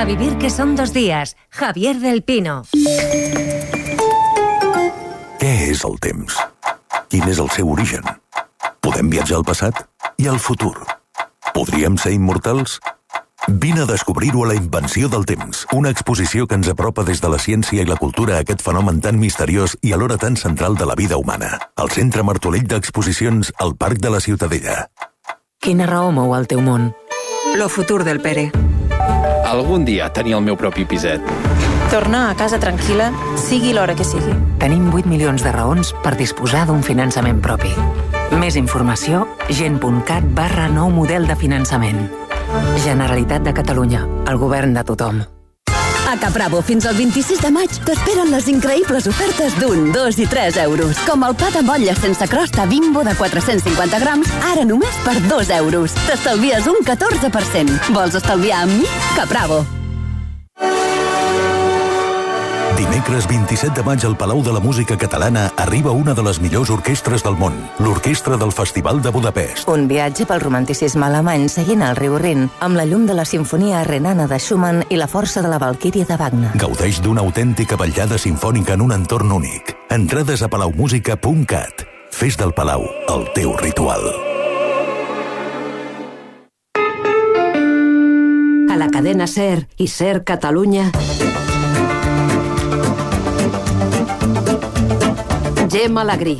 A vivir que son 2 días. Javier del Pino. Què és el temps? Quin és el seu origen? Podem viatjar al passat i al futur? Podríem ser immortals? Vine a descobrir-ho a La invenció del temps, una exposició que ens apropa des de la ciència i la cultura a aquest fenomen tan misteriós i alhora tan central de la vida humana. Al Centre Martorell d'Exposicions, al Parc de la Ciutadella. Quina raó mou el teu món? Lo futur del Pere. Algun dia tenir el meu propi piset. Tornar a casa tranquil·la, sigui l'hora que sigui. Tenim 8 milions de raons per disposar d'un finançament propi. Més informació, gent.cat/nou model de finançament. Generalitat de Catalunya, el govern de tothom. A Capravo, fins al 26 de maig, t'esperen les increïbles ofertes d'1, 2 i 3 euros. Com el pa de motlla sense crosta Bimbo de 450 grams, ara només per 2 euros. T'estalvies un 14%. Vols estalviar amb mi? Capravo. Dimecres 27 de maig al Palau de la Música Catalana arriba una de les millors orquestres del món, l'Orquestra del Festival de Budapest. Un viatge pel romanticisme alemany seguint el riu Rin, amb la llum de la Simfonia Renana de Schumann i la força de la Valquíria de Wagner. Gaudeix d'una autèntica ballada sinfònica en un entorn únic. Entrades a palaumusica.cat. Fes del Palau el teu ritual. A la cadena SER i SER Catalunya, Gemma Alegrí.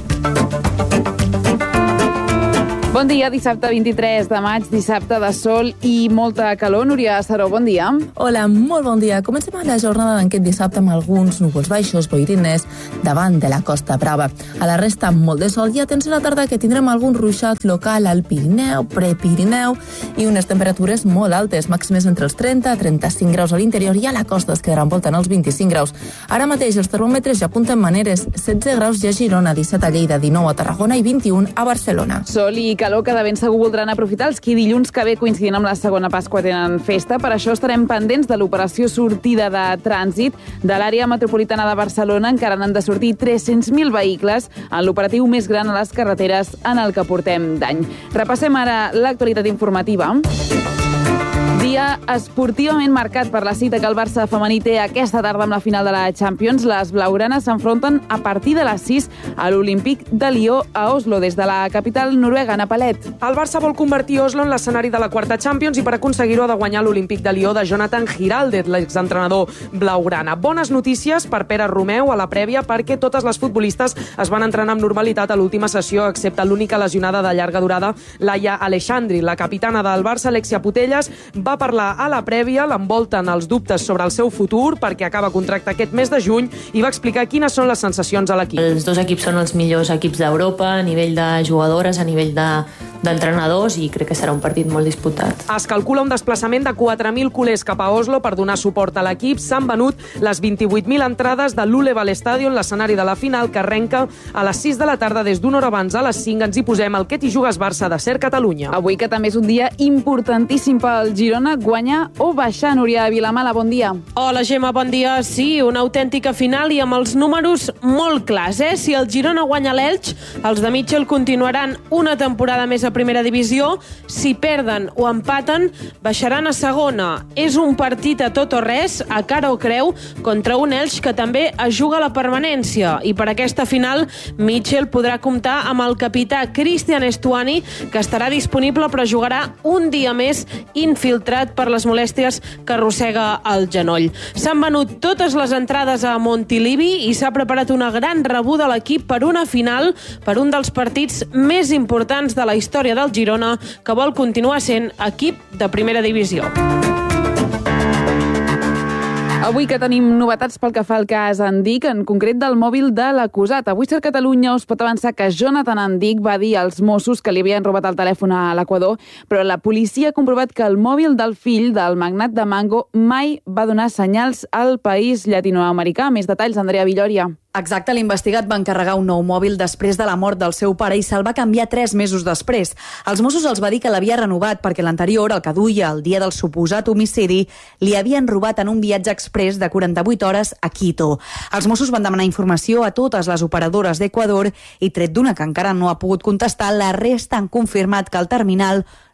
Bon dia, dissabte 23 de maig, dissabte de sol i molta calor. Núria Saró, bon dia. Hola, molt bon dia. Comencem la jornada d'aquest dissabte amb alguns núvols baixos, boirines, davant de la Costa Brava. A la resta, molt de sol i atenció a la tarda que tindrem algun ruixat local al Pirineu, Prepirineu i unes temperatures molt altes, màximes entre els 30 a 35 graus a l'interior i a la costa es quedaran voltant els 25 graus. Ara mateix els termòmetres ja apunten maneres, 16 graus ja a Girona, 17 a Lleida, 19 a Tarragona i 21 a Barcelona. Sol i calor que de ben segur voldran aprofitar els qui dilluns que ve coincidint amb la segona Pasqua tenen festa. Per això estarem pendents de l'operació sortida de trànsit de l'àrea metropolitana de Barcelona. Encara n'han de sortir 300.000 vehicles en l'operatiu més gran a les carreteres en el que portem d'any. Repassem ara l'actualitat informativa. Dia esportivament marcat per la cita que el Barça femení té aquesta tarda amb la final de la Champions. Les blaugranes s'enfronten a partir de les 6 a l'Olímpic de Lió a Oslo, des de la capital noruega, Napalet. El Barça vol convertir Oslo en l'escenari de la quarta Champions i per aconseguir-ho ha de guanyar l'Olímpic de Lió de Jonathan Giraldez, l'exentrenador blaugrana. Bones notícies per Pere Romeu a la prèvia perquè totes les futbolistes es van entrenar amb normalitat a l'última sessió, excepte l'única lesionada de llarga durada, Laia Aleixandri. La capitana del Barça, Alexia Putellas, va parlar a la prèvia, l'envolten els dubtes sobre el seu futur perquè acaba contracte aquest mes de juny i va explicar quines són les sensacions a l'equip. Els dos equips són els millors equips d'Europa a nivell de jugadores, a nivell d'entrenadors i crec que serà un partit molt disputat. Es calcula un desplaçament de 4.000 culers cap a Oslo per donar suport a l'equip. S'han venut les 28.000 entrades de l'Uleval Stadion, l'escenari de la final que arrenca a les 6 de la tarda. Des d'una hora abans, a les 5, ens hi posem el que t'hi jugues Barça de SER Catalunya. Avui que també és un dia importantíssim pel Girona, guanyar o baixar. Núria Vilamala, bon dia. Hola, Gemma, bon dia. Sí, una autèntica final i amb els números molt clars, Si el Girona guanya l'Elx, els de Mitchell continuaran una temporada més a primera divisió. Si perden o empaten, baixaran a segona. És un partit a tot o res, a cara o creu, contra un Elx que també es juga a la permanència. I per aquesta final, Mitchell podrà comptar amb el capità Cristian Estuani, que estarà disponible però jugarà un dia més infiltrat per les molèsties que arrossega el genoll. S'han venut totes les entrades a Montilivi i s'ha preparat una gran rebuda a l'equip per una final, per un dels partits més importants de la història del Girona, que vol continuar sent equip de primera divisió. Avui que tenim novetats pel que fa al cas Andic, en concret del mòbil de l'acusat. Avui SER Catalunya us pot avançar que Jonathan Andic va dir als Mossos que li havien robat el telèfon a l'Equador, però la policia ha comprovat que el mòbil del fill del magnat de Mango mai va donar senyals al país llatinoamericà. Més detalls, Andrea Villòria. Exacte, l'investigat va encarregar un nou mòbil després de la mort del seu pare i se'l va canviar 3 mesos després. Els Mossos els va dir que l'havia renovat perquè l'anterior, el que duia el dia del suposat homicidi, li havien robat en un viatge exprés de 48 hores a Quito. Els Mossos van demanar informació a totes les operadores d'Equador i, tret d'una que encara no ha pogut contestar, la resta han confirmat que el terminal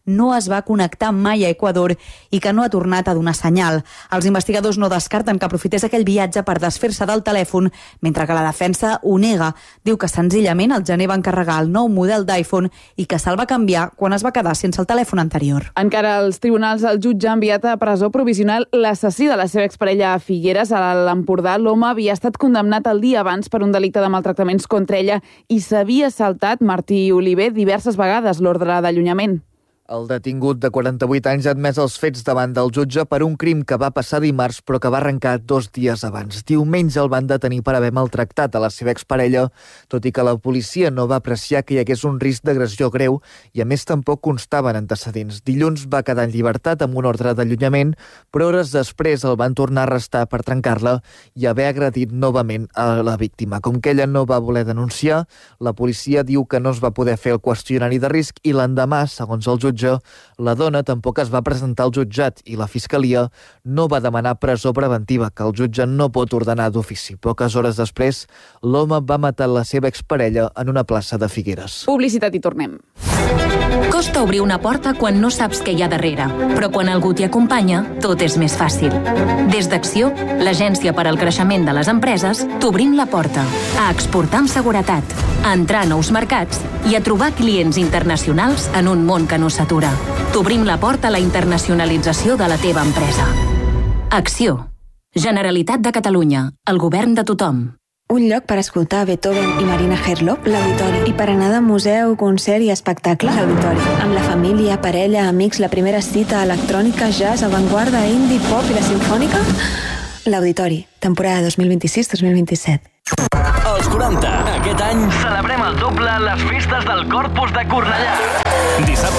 no es va connectar mai a Equador i que no ha tornat a donar senyal. Els investigadors no descarten que aprofités aquell viatge per desfer-se del telèfon, mentre que la defensa ho nega. Diu que senzillament al gener va encarregar el nou model d'iPhone i que se'l va canviar quan es va quedar sense el telèfon anterior. Encara als tribunals, el jutge ha enviat a presó provisional l'assassí de la seva exparella a Figueres, a l'Empordà. L'home havia estat condemnat el dia abans per un delicte de maltractaments contra ella i s'havia saltat, Martí Oliver, diverses vegades l'ordre d'allunyament. El detingut de 48 anys ha admès els fets davant del jutge per un crim que va passar dimarts però que va arrencar 2 dies abans. Diumenge el van detenir per haver maltractat a la seva exparella, tot i que la policia no va apreciar que hi hagués un risc d'agressió greu i a més tampoc constaven antecedents. Dilluns va quedar en llibertat amb un ordre d'allunyament, però hores després el van tornar a arrestar per trencar-la i haver agredit novament a la víctima. Com que ella no va voler denunciar, la policia diu que no es va poder fer el qüestionari de risc i l'endemà, segons el jutge, la dona tampoc es va presentar al jutjat i la Fiscalia no va demanar presó preventiva, que el jutge no pot ordenar d'ofici. Poques hores després, l'home va matar la seva exparella en una plaça de Figueres. Publicitat i tornem. Costa obrir una porta quan no saps què hi ha darrere, però quan algú t'hi acompanya, tot és més fàcil. Des d'Acció, l'agència per al creixement de les empreses, t'obrim la porta a exportar amb seguretat, a entrar a nous mercats i a trobar clients internacionals en un món que no s'atura. T'obrim la porta a la internacionalització de la teva empresa. Acció. Generalitat de Catalunya. El govern de tothom. Un lloc per escoltar Beethoven i Marina Herlop, l'Auditori. I per anar de museu, concert i espectacle, l'Auditori. Amb la família, parella, amics, la primera cita, electrònica, jazz, avantguarda, indie, pop i la simfònica... L'Auditori, temporada 2026-2027. Als 40, aquest any, celebrem el doble les festes del Corpus de Cornellà. Dissabte